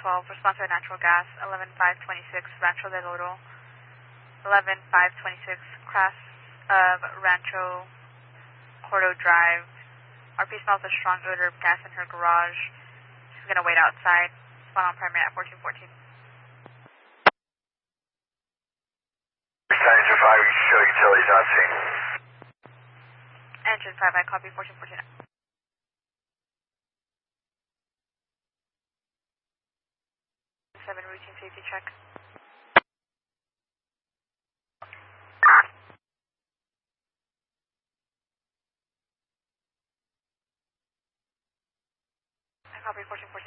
12, response to natural gas, 11526, Rancho del Oro, 11526, cross of Rancho Cordo Drive. RP smells a strong odor of gas in her garage. She's going to wait outside. Spawn on primary at 1414. Engine 5, show utilities on scene. Engine 5, I copy 1414. 7 routine safety check. I copy 1414.